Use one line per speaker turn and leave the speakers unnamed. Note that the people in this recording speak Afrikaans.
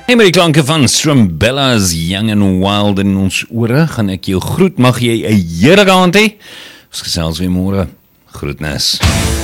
Hey, met die klanke van Strumbella's Young and Wild in ons ore, gaan ek jou groet, mag jy 'n heerlike aand hê. Ons gesels weer môre. Groetnis.